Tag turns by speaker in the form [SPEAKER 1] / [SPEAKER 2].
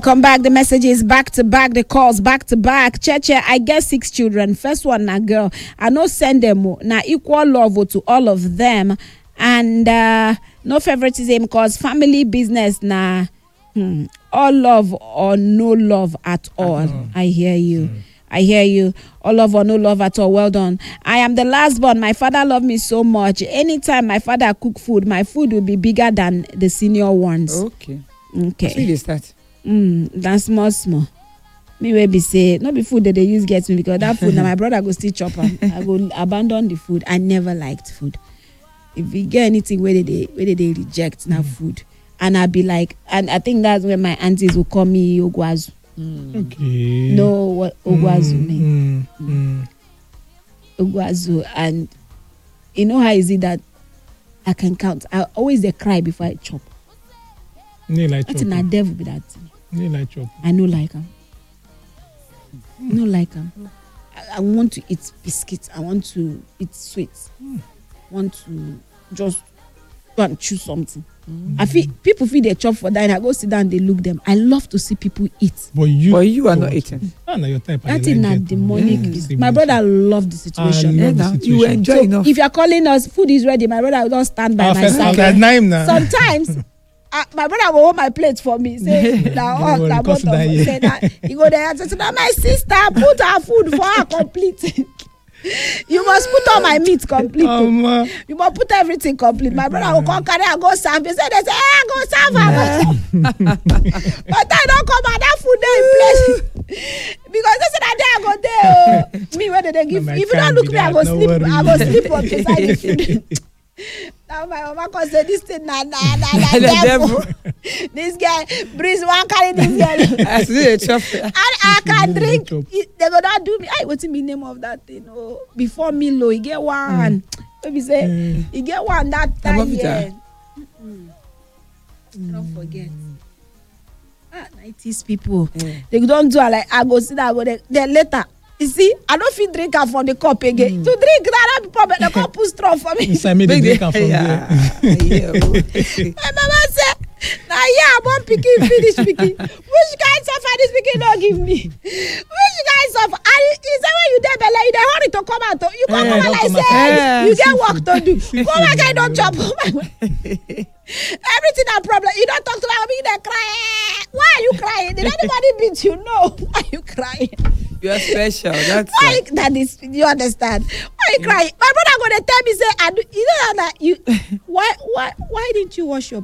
[SPEAKER 1] Come back, the messages back to back, the calls back to back. Cheche, I get 6 children. First one, na girl. I no send them. Na equal love to all of them. And no favoritism, cause family business na all love or no love at all. I hear you. I hear you. All love or no love at all. Well done. I am the last born. My father loved me so much. Anytime my father cook food, my food will be bigger than the senior ones.
[SPEAKER 2] Okay.
[SPEAKER 1] Okay.
[SPEAKER 2] They start.
[SPEAKER 1] That's small. Me will be say no be food that they use get me because that food now my brother go still chop am. I go abandon the food. I never liked food. If we get anything where they reject now food, and I'll be like, and I think that's when my aunties will call me Ogwazu.
[SPEAKER 3] Okay.
[SPEAKER 1] No, what Ogwazu mean? Ogwazu, and you know how is it that I can count? I always they cry before I chop. That's in a devil be that thing. I no like them. No like them. I want to eat biscuits. I want to eat sweets. Want to just go and choose something. I feel people feel they chop for that and I go sit down and they look them. I love to see people eat.
[SPEAKER 2] But you are not eating.
[SPEAKER 3] Your type.
[SPEAKER 1] That is not demonic. My brother loved the situation.
[SPEAKER 2] You enjoy
[SPEAKER 1] so
[SPEAKER 2] enough.
[SPEAKER 1] If you're calling us, food is ready, my brother will not stand by my side. Sometimes my brother will hold my plate for me. Say, he go there and say, my sister, put her food for her complete. You must put all my meat complete. You must put everything complete. My brother will come carry and go serve. They say, hey, go serve her. But I don't come and that food there in place. Because they say that day I go there. Me, where did they give? If you don't look me, I go sleep. I go sleep up beside the food. Now my mama can say this thing na devil. This guy breeze one carry this girl.
[SPEAKER 2] I see a chop.
[SPEAKER 1] And I can drink. They go not do me. What's the name of that thing? Oh, before Milo, he get one. Maybe say he get one that time. Yeah. Don't forget. 90s people. They don't do like I go sit down. Then later. You see, I don't feel drink am from the cup again. To drink that people, but the cup put straw for me.
[SPEAKER 3] I made the drink am from there.
[SPEAKER 1] My mama said, "Now I want picking, finish picking. Which kind suffer this picking don't give me? Which kind suffer? And he said when you dey belle, you dey hurry to come out. You come out like say you get work to do. Go back and don't chop. Everything a problem. You don't talk to my mom, you dey cry. Why are you crying? Did anybody beat you? No. Why are you crying?
[SPEAKER 2] You are special. That's
[SPEAKER 1] why that is. You understand? Why you crying? My brother gonna tell me say, you know that you. Why didn't you wash your